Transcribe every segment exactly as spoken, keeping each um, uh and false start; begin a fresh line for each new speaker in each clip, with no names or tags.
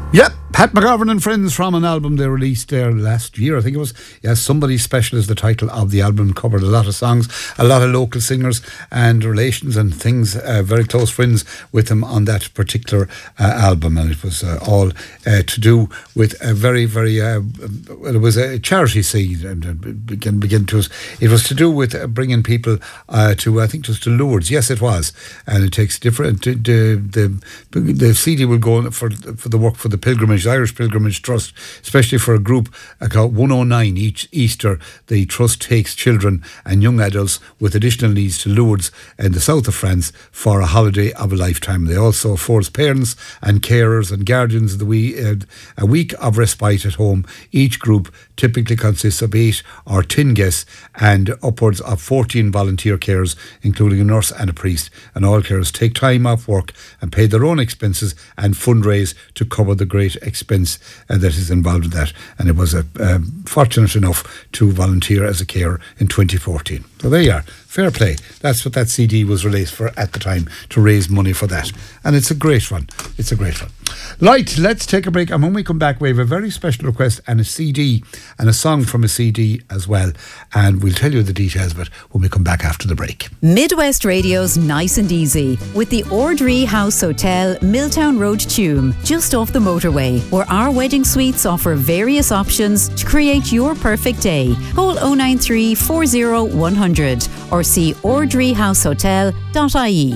Yep, Pat McGovern and Friends from an album they released there last year, I think it was. Yeah, Somebody Special is the title of the album. Covered a lot of songs, a lot of local singers and relations and things, uh, very close friends with them on that particular uh, album. And it was uh, all uh, to do with a very, very, uh, well, it was a charity seed and uh, begin, begin to us. It was to do with uh, bringing people uh, to, I think it was to Lourdes. Yes, it was. And it takes different, the, the, the, the C D will go for, for the work for the Pilgrimage, the Irish Pilgrimage Trust, especially for a group called one oh nine each Easter. The Trust takes children and young adults with additional needs to Lourdes in the south of France for a holiday of a lifetime. They also affords parents and carers and guardians of the wee, uh, a week of respite at home. Each group typically consists of eight or ten guests and upwards of fourteen volunteer carers, including a nurse and a priest. And all carers take time off work and pay their own expenses and fundraise to cover the great expense uh, that is involved in that. And it was uh, uh, fortunate enough to volunteer as a carer in twenty fourteen. So there you are. Fair play. That's what that C D was released for at the time, to raise money for that. And it's a great one. It's a great one. Right, let's take a break. And when we come back, we have a very special request and a C D and a song from a C D as well. And we'll tell you the details of it when we come back after the break.
Midwest Radio's Nice and Easy with the Ordree House Hotel, Milltown Road, Tuam, just off the motorway, where our wedding suites offer various options to create your perfect day. Call oh nine three, four oh, one hundred or see ordree house hotel dot I E.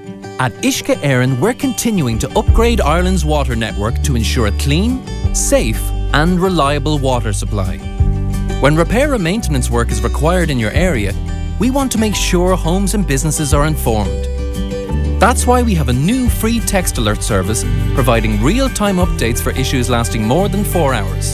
At Uisce Éireann, we're continuing to upgrade Ireland's water network to ensure a clean, safe and reliable water supply. When repair and maintenance work is required in your area, we want to make sure homes and businesses are informed. That's why we have a new free text alert service providing real-time updates for issues lasting more than four hours.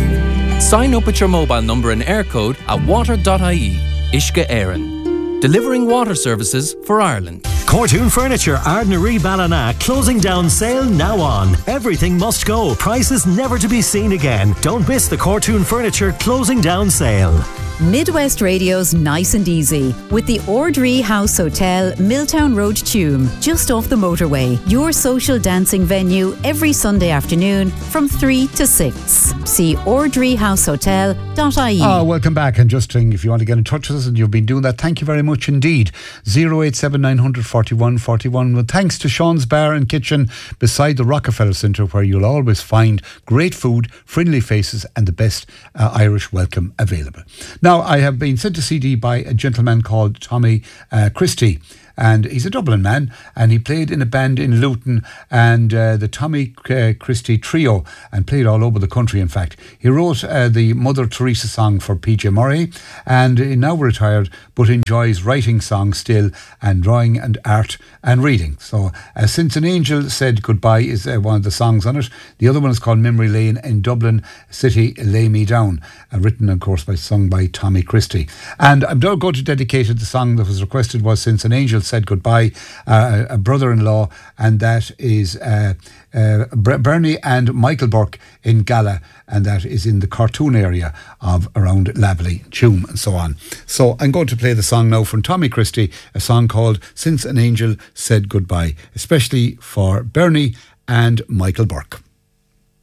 Sign up with your mobile number and air code at water dot I E. Uisce Éireann, delivering water services for Ireland.
Cortoon Furniture, Ardnaree Ballina, closing down sale now on. Everything must go. Prices never to be seen again. Don't miss the Cortoon Furniture closing down sale.
Midwest Radio's Nice and Easy with the Ordree House Hotel, Milltown Road, Tuam, just off the motorway. Your social dancing venue every Sunday afternoon from three to six. See ordree house hotel dot I E.
Oh, welcome back. And just if you want to get in touch with us, and you've been doing that, thank you very much indeed. oh eight seven nine hundred forty-one forty-one. Well, thanks to Sean's Bar and Kitchen beside the Rockefeller Centre, where you'll always find great food, friendly faces and the best uh, Irish welcome available. Now, Now, I have been sent a C D by a gentleman called Tommy uh, Christie. And he's a Dublin man, and he played in a band in Luton, and uh, the Tommy uh, Christie Trio, and played all over the country, in fact. He wrote uh, the Mother Teresa song for P J Murray, and he now retired, but enjoys writing songs still, and drawing and art and reading. So, uh, Since an Angel Said Goodbye is uh, one of the songs on it. The other one is called Memory Lane in Dublin City, Lay Me Down, uh, written, of course, by sung by Tommy Christie. And I'm going to dedicate it. The song that was requested was Since an Angel Said Goodbye, uh, a brother-in-law, and that is uh, uh, Bernie and Michael Burke in Gala, and that is in the Cartoon area of around Lavely, Tuam and so on. So I'm going to play the song now from Tommy Christie, a song called Since an Angel Said Goodbye, especially for Bernie and Michael Burke.